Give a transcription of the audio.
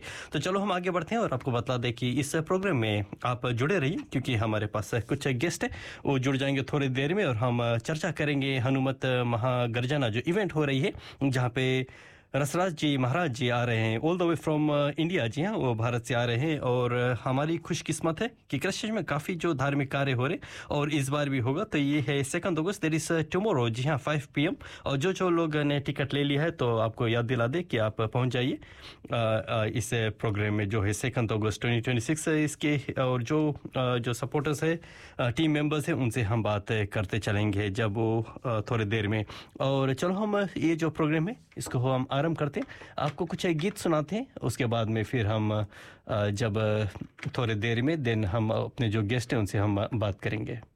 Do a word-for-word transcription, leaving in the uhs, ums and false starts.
तो चलो हम आगे बढ़ते हैं और आपको बता दें कि इस प्रोग्राम में आप जुड़े रहिए, क्योंकि हमारे पास कुछ गेस्ट हैं, वो जुड़ जाएंगे थोड़ी देर में और हम चर्चा करेंगे हनुमत महागर्जना जो इवेंट हो रही है, जहाँ पे रसराज जी महाराज जी आ रहे हैं all the way from India. जी हाँ, वो भारत से आ रहे हैं और हमारी खुशकिस्मत है कि क्रिश्चियन में काफ़ी जो धार्मिक कार्य हो रहे और इस बार भी होगा। तो ये है second August, there is tomorrow. जी हाँ, फाइव पी एम। और जो जो लोग ने टिकट ले लिया है तो आपको याद दिला दे कि आप पहुंच जाइए इस प्रोग्राम में जो है सेकंड अगस्त ट्वेंटी ट्वेंटी सिक्स इसके। और जो जो सपोर्टर्स है, टीम मेंबर्स हैं, उनसे हम बात करते चलेंगे जब वो थोड़ी देर में। और चलो हम ये जो प्रोग्राम है इसको हम आरंभ करते हैं, आपको कुछ एक गीत सुनाते हैं, उसके बाद में फिर हम जब थोड़ी देर में देन हम अपने जो गेस्ट हैं उनसे हम बात करेंगे।